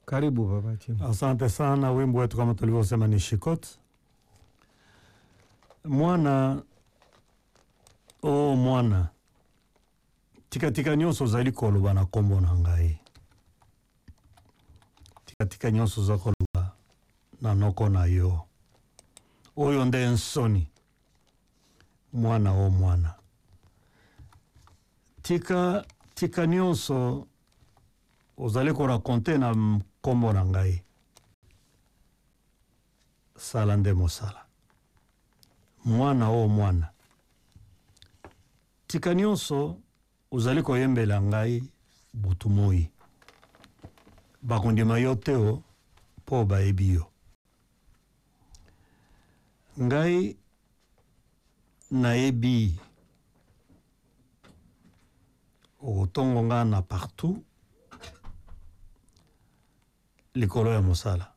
Karibu Papa Chimu. Asante sana. Wimbo wetu kama tulivyosema ni Shikot. Mwana mwana tika nyonso zali koloba na kombo na ngai. Tika nyonso za koloba na noko na yo. Oyo nde nsoni. Mwana mwana. Tika nyonso ozali ko raconter na kombo na ngai. Sala nde mosala. Mwana mwana. Tika nyonso ozali koyembela ngai butu moi. Bakondima yo teo po bayebi yo. Ngai nayebi otongo nga na partout likolo ya mosala.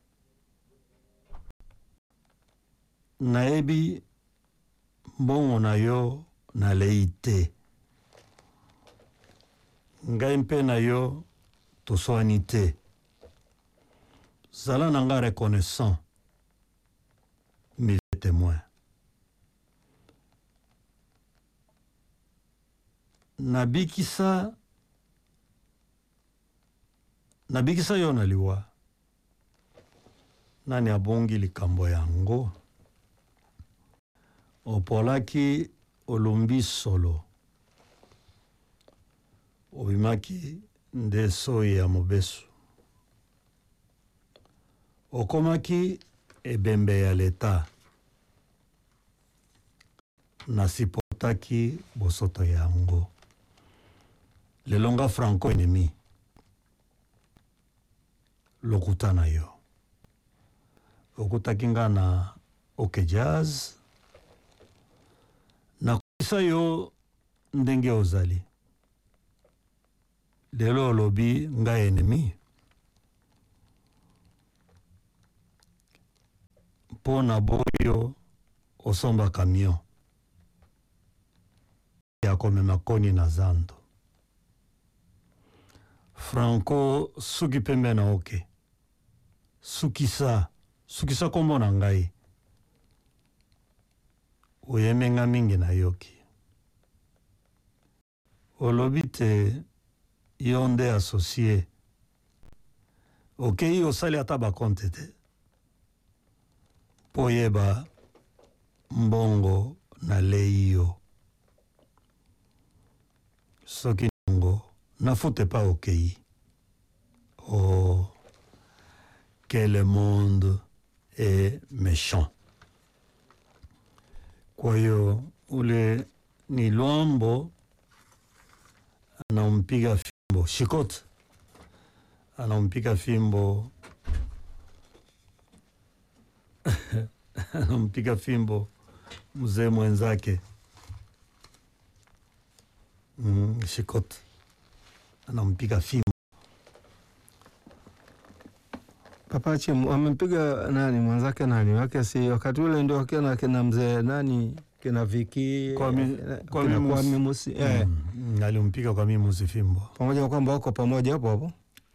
Nayebi mbongo na yo na leite. Ngai mpe na yo toswani te. Zala na nga reconnaissant. Mes témoins. Nabikisa yo na liwa. Nani abongi likambo yango? Opolaki olumbi solo. Obimaki nde soi ya mobesu. Okomaki ebembe ya leta. Nasipotaki bosoto yango. Lelonga Franco ennemi. Lokuta na yo. Okutaki nga na OK Jazz. Nakuisa yo ndenge ozali. Lelo olobi nga ennemi. Pona boyo osomba camion. Ya komema koni na zando. Franco suki pembe na oke. Sukisa kombo na ngai. Oyemenga mingi na yoki. Olobi te yonde associé. Okei osali ata bakonte te. Poyeba mbongo na leio. Soki nango nafute pa okei. Oh, quel monde est méchant. Kwa hiyo ule ni Luambo anampiga fimbo. Shikot anampiga fimbo. Anampiga fimbo mzee mwenzake. Shikot anampiga fimbo. Papa Chimu amempiga nani mwenzake nani? Wake si wakati ule ndio kina mzee nani kina Viki kwa Mimusi. Alimpiga kwa Mimusi fimbo. Pamoja kwamba wako pamoja hapo hapo.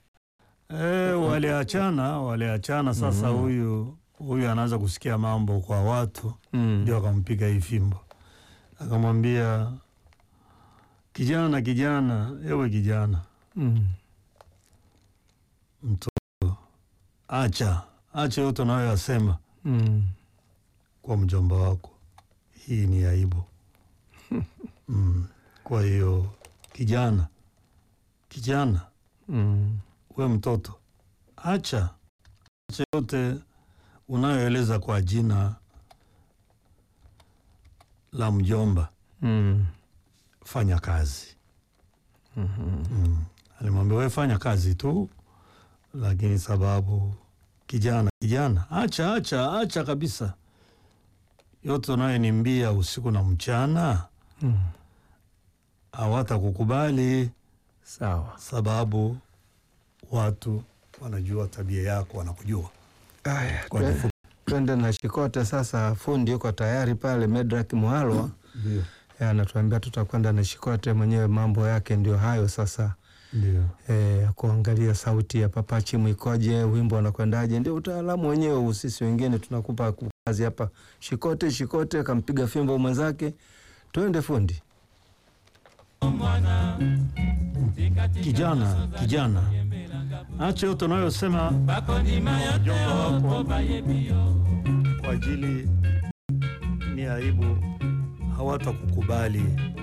Waliachana sasa huyu anaanza kusikia mambo kwa watu ndio akampiga hii fimbo. Akamwambia kijana, ewe kijana. Mtoto acha yote unayoyasema kwa mjomba wako. Hii ni aibu. Kwa hiyo kijana we mtoto acha yote unayoeleza kwa jina la mjomba. Fanya kazi. Alimwambia wewe fanya kazi tu, lakini sababu kijana acha kabisa yote unayoniambia usiku na mchana. Hawata kukubali. Sawa. Sababu watu wanajua tabia yako, wanakujua. Aya, twende na Shikote sasa. Fundi yuko tayari pale, Medrak Muhalwa. Ndio. Anatuambia tutakwenda na Shikote mwenyewe, mambo yake ndio hayo sasa. Ndio. Kuangalia sauti ya Papa Chimu ikoje, wimbo unakwendaje, ndio utaalamu wenyewe. Sisi wengine tunakupa kazi hapa, shikote kampiga fimbo mwenzake, twende fundi. Kijana acha yote unayosema mjomba wako kwa ajili ni aibu, hawatakukubali.